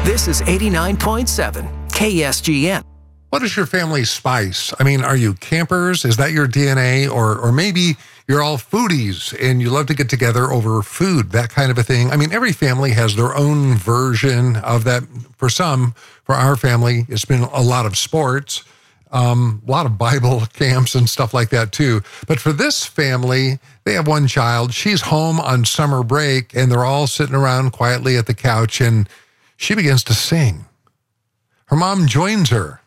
This is 89.7 KSGN. What is your family spice? I mean, are you campers? Is that your DNA? Or maybe you're all foodies and you love to get together over food, that kind of a thing. I mean, every family has their own version of that. For our family, it's been a lot of sports, a lot of Bible camps and stuff like that too. But for this family, they have one child. She's home on summer break and they're all sitting around quietly at the couch and she begins to sing. Her mom joins her.